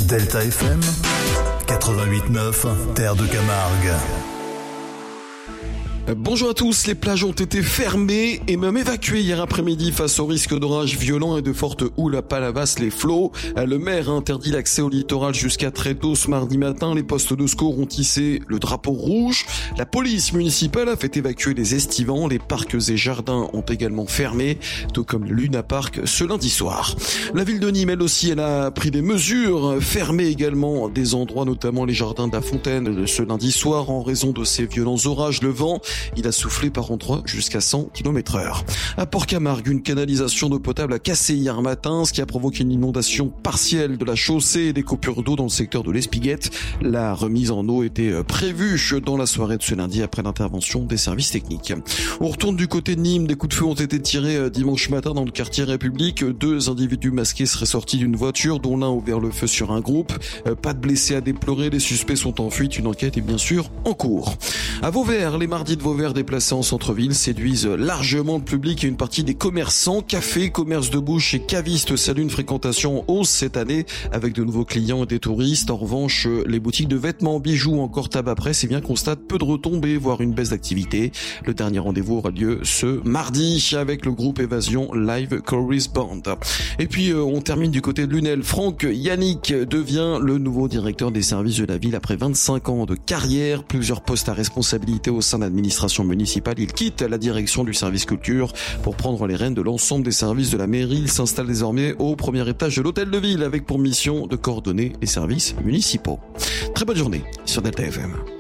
Delta FM 88.9, Terre de Camargue. Bonjour à tous, les plages ont été fermées et même évacuées hier après-midi face au risque d'orages violents et de fortes houles à Palavas les flots. Le maire a interdit l'accès au littoral jusqu'à très tôt ce mardi matin. Les postes de secours ont hissé le drapeau rouge. La police municipale a fait évacuer les estivants. Les parcs et jardins ont également fermé, tout comme le Luna Park ce lundi soir. La ville de Nîmes, elle aussi, elle a pris des mesures, fermé également des endroits, notamment les jardins de la Fontaine ce lundi soir en raison de ces violents orages. Le vent, il a soufflé par endroits jusqu'à 100 km/h. À Port-Camargue, une canalisation d'eau potable a cassé hier matin, ce qui a provoqué une inondation partielle de la chaussée et des coupures d'eau dans le secteur de l'Espiguette. La remise en eau était prévue dans la soirée de ce lundi après l'intervention des services techniques. On retourne du côté de Nîmes. Des coups de feu ont été tirés dimanche matin dans le quartier République. 2 individus masqués seraient sortis d'une voiture dont l'un a ouvert le feu sur un groupe. Pas de blessés à déplorer. Les suspects sont en fuite. Une enquête est bien sûr en cours. À Vauvert, les mardis de Vauvert déplacés en centre-ville séduisent largement le public et une partie des commerçants. Cafés, commerces de bouche et cavistes saluent une fréquentation en hausse cette année avec de nouveaux clients et des touristes. En revanche, les boutiques de vêtements, bijoux ou encore tabac presse, constatent peu de retombées, voire une baisse d'activité. Le dernier rendez-vous aura lieu ce mardi avec le groupe Évasion Live Chorus Band. Et puis, on termine du côté de Lunel. Franck Yannick devient le nouveau directeur des services de la ville après 25 ans de carrière, plusieurs postes à responsabilité au sein de l'administration municipale. Il quitte la direction du service culture pour prendre les rênes de l'ensemble des services de la mairie. Il s'installe désormais au premier étage de l'hôtel de ville avec pour mission de coordonner les services municipaux. Très bonne journée sur Delta FM.